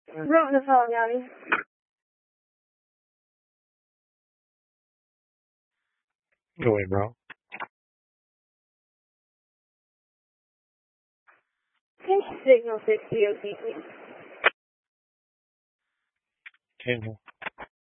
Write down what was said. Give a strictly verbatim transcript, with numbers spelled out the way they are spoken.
Bro, the phone, Yanni. Go away, bro. Can you signal six C O C, please? Signal.